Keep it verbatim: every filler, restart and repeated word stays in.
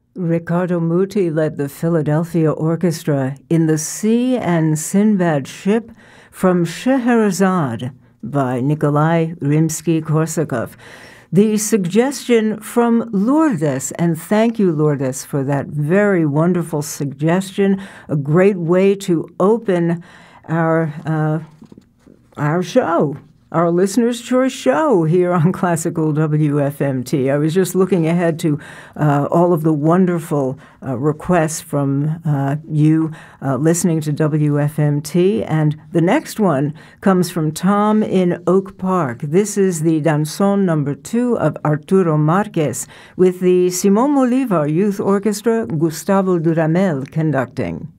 Riccardo Muti led the Philadelphia Orchestra in The Sea and Sinbad Ship from Scheherazade by Nikolai Rimsky-Korsakov. The suggestion from Lourdes, and thank you, Lourdes, for that very wonderful suggestion. A great way to open our uh, our show, our Listener's Choice show here on Classical W F M T. I was just looking ahead to uh, all of the wonderful uh, requests from uh, you uh, listening to W F M T. And the next one comes from Tom in Oak Park. This is the Danzón number two of Arturo Marquez with the Simón Bolívar Youth Orchestra, Gustavo Dudamel conducting.